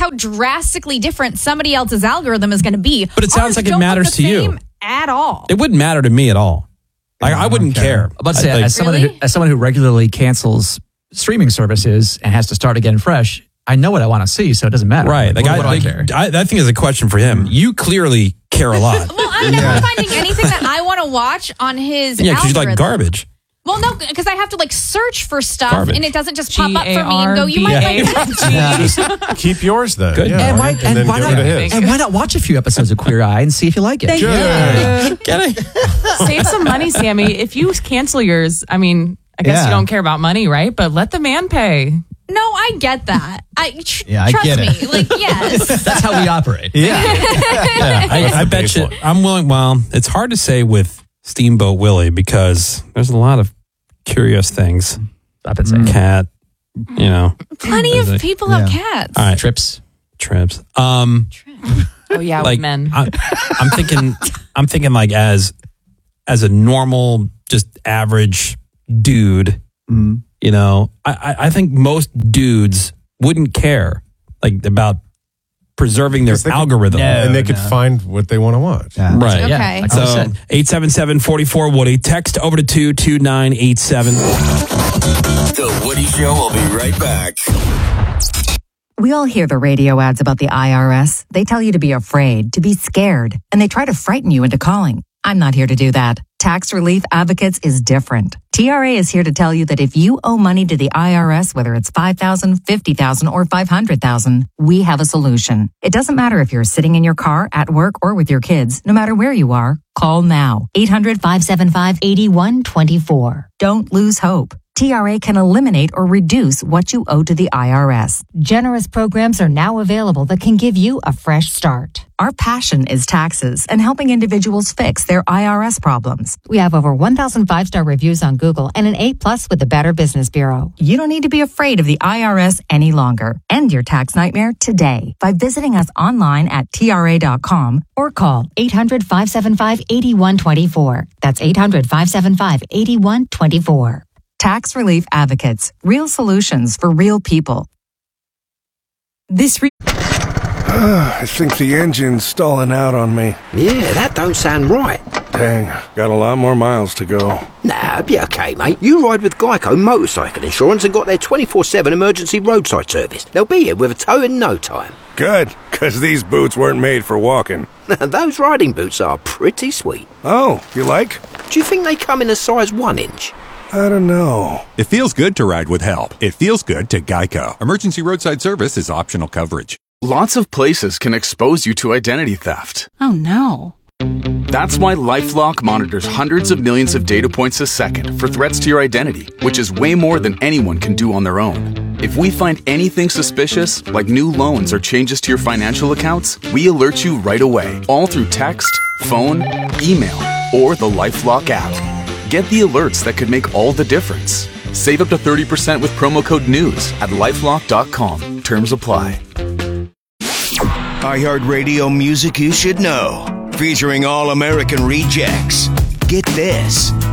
how drastically different somebody else's algorithm is going to be. But it sounds like it matters to you at all. It wouldn't matter to me at all. I wouldn't care. But as someone who regularly cancels streaming services and has to start again fresh, I know what I want to see, so it doesn't matter. Right. What do I care? I think is a question for him. You clearly care a lot. Well, I'm never finding anything that I want to watch on his Yeah, because you algorithm. like garbage. Well, no, because I have to search for stuff, Garbage. and it doesn't just pop up for me and go, you might like Just keep yours then. Good. Yeah, And why then not, get rid of his. and why not watch a few episodes of Queer Eye and see if you like it? Save some money, Sammy. If you cancel yours, I mean, I guess you don't care about money, right? But let the man pay. No, I get that. I Trust get me. it. Like, yes. That's how we operate. I bet you. I'm willing. Well, it's hard to say with Steamboat Willie because there's a lot of curious things. Stop it saying cat. You know, Plenty of people have cats. all right, trips. Oh yeah, like with men. I'm thinking like as a normal, just average dude. You know, I think most dudes wouldn't care like about preserving their algorithm. And they could find what they want to watch. Right. Okay. Yeah. Like I So said. 877-44-WOODY. Text over to 22987. The Woody Show will be right back. We all hear the radio ads about the IRS. They tell you to be afraid, to be scared, and they try to frighten you into calling. I'm not here to do that. Tax Relief Advocates is different. TRA is here to tell you that if you owe money to the IRS, whether it's $5,000, $50,000, or $500,000, we have a solution. It doesn't matter if you're sitting in your car, at work, or with your kids. No matter where you are, call now. 800-575-8124. Don't lose hope. TRA can eliminate or reduce what you owe to the IRS. Generous programs are now available that can give you a fresh start. Our passion is taxes and helping individuals fix their IRS problems. We have over 1,000 5-star reviews on Google and an A+ with the Better Business Bureau. You don't need to be afraid of the IRS any longer. End your tax nightmare today by visiting us online at TRA.com or call 800-575-8124. That's 800-575-8124. Tax Relief Advocates. Real solutions for real people. I think the engine's stalling out on me. Yeah, that don't sound right. Dang, got a lot more miles to go. Nah, be okay, mate. You ride with Geico Motorcycle Insurance and got their 24/7 emergency roadside service. They'll be here with a tow in no time. Good, because these boots weren't made for walking. Those riding boots are pretty sweet. Oh, you like? Do you think they come in a size 1 inch? I don't know. It feels good to ride with help. It feels good to Geico. Emergency roadside service is optional coverage. Lots of places can expose you to identity theft. Oh no. That's why LifeLock monitors hundreds of millions of data points a second for threats to your identity, which is way more than anyone can do on their own. If we find anything suspicious, like new loans or changes to your financial accounts, we alert you right away, all through text, phone, email, or the LifeLock app. Get the alerts that could make all the difference. Save up to 30% with promo code NEWS at LifeLock.com. Terms apply. iHeartRadio music you should know. Featuring All-American Rejects. Get this.